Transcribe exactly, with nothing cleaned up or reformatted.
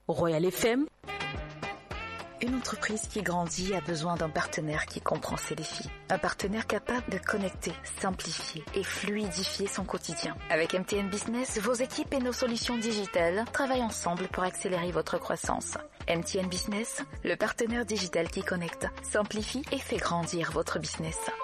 Royal F M. Une entreprise qui grandit a besoin d'un partenaire qui comprend ses défis. Un partenaire capable de connecter, simplifier et fluidifier son quotidien. Avec M T N Business, vos équipes et nos solutions digitales travaillent ensemble pour accélérer votre croissance. M T N Business, le partenaire digital qui connecte, simplifie et fait grandir votre business.